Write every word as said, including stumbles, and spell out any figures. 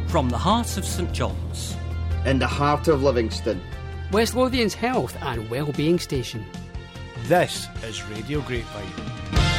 From the heart of St John's, in the heart of Livingston, West Lothian's health and wellbeing station. This is Radio Grapevine.